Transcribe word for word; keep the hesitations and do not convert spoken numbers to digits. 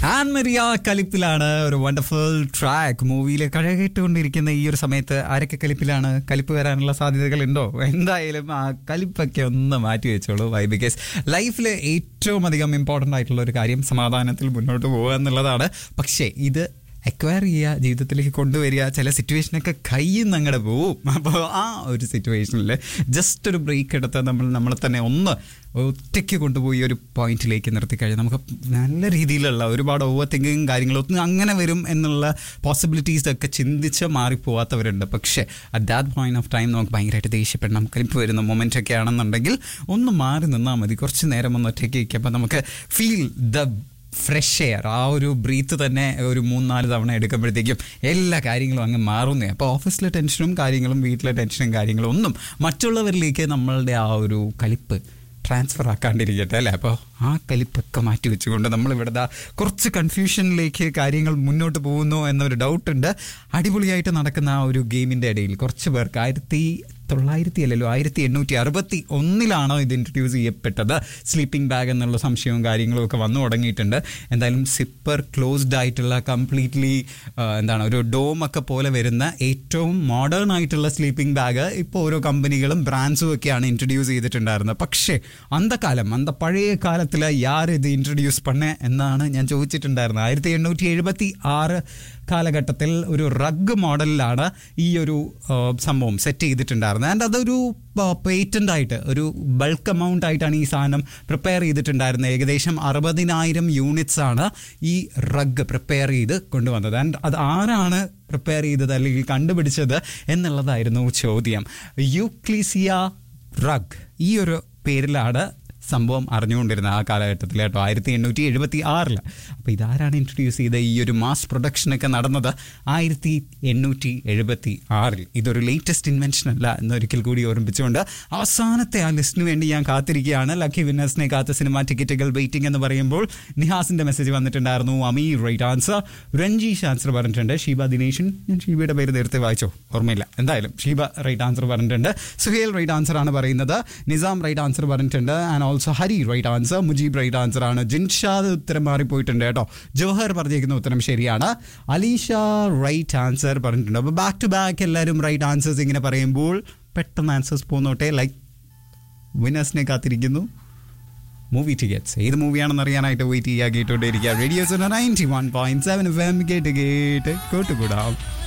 An Maria കലിപ്പിലാണ്. ഒരു wonderful track മൂവിയിൽ കഴകേട്ടുകൊണ്ടിരിക്കുന്ന ഈ ഒരു സമയത്ത് ആരൊക്കെ കലിപ്പിലാണ്? കലിപ്പ് വരാനുള്ള സാധ്യതകളുണ്ടോ? എന്തായാലും ആ കലിപ്പൊക്കെ ഒന്ന് മാറ്റി വെച്ചോളൂ. വൈ? ബിക്കോസ് ലൈഫിൽ ഏറ്റവും അധികം ഇമ്പോർട്ടൻ്റ് ആയിട്ടുള്ള ഒരു കാര്യം സമാധാനത്തിൽ മുന്നോട്ട് പോകുക എന്നുള്ളതാണ്. പക്ഷേ ഇത് അക്വയർ ചെയ്യുക, ജീവിതത്തിലേക്ക് കൊണ്ടുവരിക, ചില സിറ്റുവേഷനൊക്കെ കയ്യിൽ നിന്ന് അങ്ങോട്ട് പോവും. അപ്പോൾ ആ ഒരു സിറ്റുവേഷനിൽ ജസ്റ്റ് ഒരു ബ്രേക്ക് എടുത്ത് നമ്മൾ നമ്മളെ തന്നെ ഒന്ന് ഒറ്റയ്ക്ക് കൊണ്ടുപോയി ഒരു പോയിന്റിലേക്ക് നിർത്തിക്കഴിഞ്ഞാൽ നമുക്ക് നല്ല രീതിയിലുള്ള ഒരുപാട് ഓവർ തിങ്കിങ് കാര്യങ്ങളൊന്നും അങ്ങനെ വരും എന്നുള്ള പോസിബിലിറ്റീസ് ഒക്കെ ചിന്തിച്ച് മാറിപ്പോവാത്തവരുണ്ട്. പക്ഷേ at that point of time നമുക്ക് ഭയങ്കരമായിട്ട് ദേഷ്യപ്പെടണം, കലിപ്പ് വരുന്ന മൊമെൻ്റ് ഒക്കെ ആണെന്നുണ്ടെങ്കിൽ ഒന്ന് മാറി നിന്നാൽ മതി. കുറച്ച് നേരം ഒന്ന് ഒറ്റയ്ക്ക് ഇരിക്കുമ്പോൾ നമുക്ക് ഫീൽ ദ ഫ്രഷ് എയർ, ആ ഒരു ബ്രീത്ത് തന്നെ ഒരു മൂന്നാല് തവണ എടുക്കുമ്പോഴത്തേക്കും എല്ലാ കാര്യങ്ങളും അങ്ങ് മാറുന്നേ. അപ്പോൾ ഓഫീസിലെ ടെൻഷനും കാര്യങ്ങളും വീട്ടിലെ ടെൻഷനും കാര്യങ്ങളും ഒന്നും മറ്റുള്ളവരിലേക്ക് നമ്മളുടെ ആ ഒരു കലിപ്പ് ട്രാൻസ്ഫർ ആക്കാണ്ടിരിക്കട്ടെ അല്ലേ. അപ്പോൾ ആ കലിപ്പൊക്കെ മാറ്റി വെച്ചുകൊണ്ട് നമ്മളിവിടെ ദാ കുറച്ച് കൺഫ്യൂഷനിലേക്ക് കാര്യങ്ങൾ മുന്നോട്ട് പോകുന്നു എന്നൊരു ഡൗട്ടുണ്ട്. അടിപൊളിയായിട്ട് നടക്കുന്ന ആ ഒരു ഗെയിമിൻ്റെ ഇടയിൽ കുറച്ച് പേർക്ക് ആയിരത്തി തൊള്ളായിരത്തി അല്ലല്ലോ ആയിരത്തി എണ്ണൂറ്റി അറുപത്തി ഒന്നിലാണോ ഇത് ഇൻട്രൊഡ്യൂസ് ചെയ്യപ്പെട്ടത്, സ്ലീപ്പിംഗ് ബാഗ് എന്നുള്ള സംശയവും കാര്യങ്ങളും ഒക്കെ വന്നു തുടങ്ങിയിട്ടുണ്ട്. എന്തായാലും സിപ്പർ ക്ലോസ്ഡ് ആയിട്ടുള്ള കംപ്ലീറ്റ്ലി എന്താണ് ഒരു ഡോമൊക്കെ പോലെ വരുന്ന ഏറ്റവും മോഡേൺ ആയിട്ടുള്ള സ്ലീപ്പിംഗ് ബാഗ് ഇപ്പോൾ ഓരോ കമ്പനികളും ബ്രാൻഡ്സും ഒക്കെയാണ് ഇൻട്രൊഡ്യൂസ് ചെയ്തിട്ടുണ്ടായിരുന്നത്. പക്ഷേ അന്തക്കാലം അന്ത പഴയ കാലത്തിൽ യാർ ഇത് ഇൻട്രൊഡ്യൂസ് പണ്ണേ എന്നാണ് ഞാൻ ചോദിച്ചിട്ടുണ്ടായിരുന്നത്. ആയിരത്തി എണ്ണൂറ്റി എഴുപത്തി ആറ് കാലഘട്ടത്തിൽ ഒരു റഗ് മോഡലിലാണ് ഈ ഒരു സംഭവം സെറ്റ് ചെയ്തിട്ടുണ്ടായിരുന്നത്. ആൻഡ് അതൊരു പേറ്റൻ്റ് ആയിട്ട് ഒരു ബൾക്ക് എമൗണ്ട് ആയിട്ടാണ് ഈ സാധനം പ്രിപ്പയർ ചെയ്തിട്ടുണ്ടായിരുന്നത്. ഏകദേശം അറുപതിനായിരം യൂണിറ്റ്സ് ആണ് ഈ റഗ് പ്രിപ്പയർ ചെയ്ത് കൊണ്ടുവന്നത്. ആൻഡ് അത് ആരാണ് പ്രിപ്പയർ ചെയ്തത് അല്ലെങ്കിൽ കണ്ടുപിടിച്ചത് എന്നുള്ളതായിരുന്നു ചോദ്യം. യൂക്ലീസിയ റഗ് ഈ ഒരു പേരിലാണ് സംഭവം അറിഞ്ഞുകൊണ്ടിരുന്നത് ആ കാലഘട്ടത്തിൽ കേട്ടോ, ആയിരത്തി എണ്ണൂറ്റി എഴുപത്തി ആറിൽ. അപ്പോൾ ഇതാരാണ് ഇൻട്രൊഡ്യൂസ് ചെയ്ത ഈ ഒരു മാസ് പ്രൊഡക്ഷനൊക്കെ നടന്നത് ആയിരത്തി എണ്ണൂറ്റി എഴുപത്തി ആറിൽ. ഇതൊരു ലേറ്റസ്റ്റ് ഇൻവെൻഷൻ അല്ല എന്നൊരിക്കൽ കൂടി ഓർമ്മിച്ചുകൊണ്ട് അവസാനത്തെ ആ ലിസ്റ്റിന് വേണ്ടി ഞാൻ കാത്തിരിക്കുകയാണ്. ലക്കി വിന്നേഴ്സിനെ കാത്ത സിനിമ ടിക്കറ്റുകൾ വെയിറ്റിംഗ് എന്ന് പറയുമ്പോൾ നിഹാസിൻ്റെ മെസ്സേജ് വന്നിട്ടുണ്ടായിരുന്നു. അമീർ റൈറ്റ് ആൻസർ, രഞ്ജീഷ് ആൻസർ പറഞ്ഞിട്ടുണ്ട്, ഷീബ ദിനേശൻ, ഞാൻ ഷീബയുടെ പേര് നേരത്തെ വായിച്ചോ ഓർമ്മയില്ല, എന്തായാലും ഷീബ റൈറ്റ് ആൻസർ പറഞ്ഞിട്ടുണ്ട്. സുഹേൽ റൈറ്റ് ആൻസർ ആണ് പറയുന്നത്. നിസാം റൈറ്റ് ആൻസർ പറഞ്ഞിട്ടുണ്ട്. And also Hari right answer. Mujeeb right answer ആണ്. ജിൻഷാദ് ഉത്തരം മാറിപ്പോയിട്ടുണ്ട് കേട്ടോ. ജോഹർ പറഞ്ഞിരിക്കുന്ന ഉത്തരം ശരിയാണ്. അലീഷ റൈറ്റ് ആൻസർ പറഞ്ഞിട്ടുണ്ട്. അപ്പോൾ ബാക്ക് ടു ബാക്ക് എല്ലാവരും റൈറ്റ് ആൻസേഴ്സ് ഇങ്ങനെ പറയുമ്പോൾ പെട്ടെന്ന് ആൻസേഴ്സ് പോന്നോട്ടെ. ലൈക്ക് വിന്നേഴ്സിനെ കാത്തിരിക്കുന്നു. മൂവി ടിക്കറ്റ്സ് ഏത് മൂവിയാണെന്ന് അറിയാനായിട്ട് വെയിറ്റ് ചെയ്യുക, കേട്ടോണ്ടേ ഇരിക്കുക. Radios ninety one point seven F M കേട്ട് കേട്ട് കൂട്ടുകൂടാം.